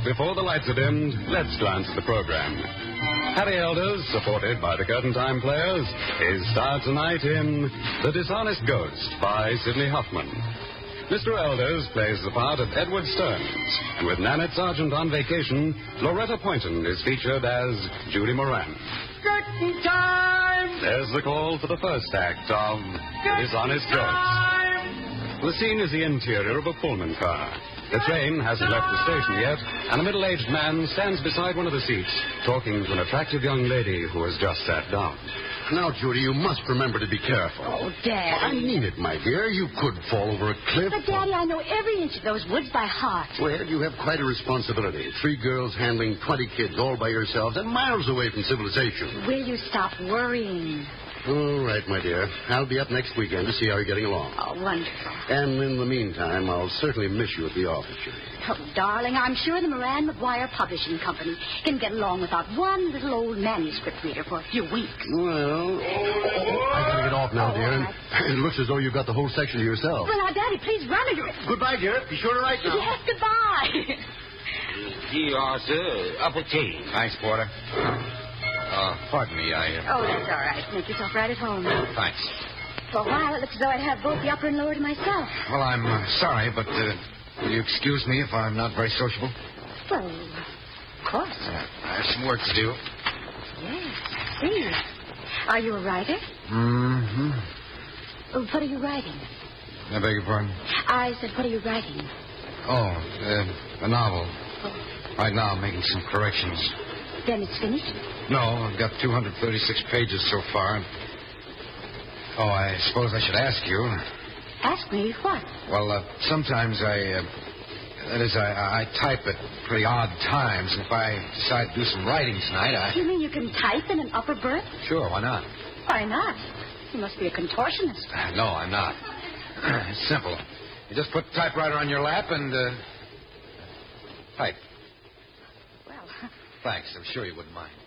before the lights are dimmed, let's glance at the program. Harry Elders, supported by the Curtain Time Players, is starred tonight in The Dishonest Ghost by Sidney Hoffman. Mr. Elders plays the part of Edward Stearns, and with Nanette Sargent on vacation, Loretta Poynton is featured as Judy Moran. Curtain time! There's the call for the first act of The Dishonest Ghost. The scene is the interior of a Pullman car. The train hasn't left the station yet, and a middle-aged man stands beside one of the seats, talking to an attractive young lady who has just sat down. Now, Judy, you must remember to be careful. Oh, Daddy. I mean it, my dear. You could fall over a cliff. But, Daddy, I know every inch of those woods by heart. Well, you have quite a responsibility. 3 girls handling 20 kids all by yourselves and miles away from civilization. Will you stop worrying? All right, my dear. I'll be up next weekend to see how you're getting along. Oh, wonderful. And in the meantime, I'll certainly miss you at the office, Judy. Oh, darling, I'm sure the Moran McGuire Publishing Company can get along without one little old manuscript reader for a few weeks. Well, I gotta get off now, dear. It looks as though you've got the whole section to yourself. Well, now, Daddy, please run or you're... Goodbye, dear. Be sure to write now. Yes, goodbye. Here you are, sir. Up a tea. Thanks, Porter. Pardon me, Oh, that's all right. Make yourself right at home. Thanks. For a while, it looks as though I'd have both the upper and lower to myself. Well, I'm sorry, but will you excuse me if I'm not very sociable? Well, of course. I have some work to do. Yes, I see. Are you a writer? Mm-hmm. What are you writing? I beg your pardon? I said, what are you writing? Oh, a novel. Right now, I'm making some corrections. Then it's finished? No, I've got 236 pages so far. Oh, I suppose I should ask you. Ask me what? Well, sometimes I type at pretty odd times, and if I decide to do some writing tonight, You mean you can type in an upper berth? Sure, why not? Why not? You must be a contortionist. No, I'm not. It's simple. You just put the typewriter on your lap and, type. Well... Thanks, I'm sure you wouldn't mind.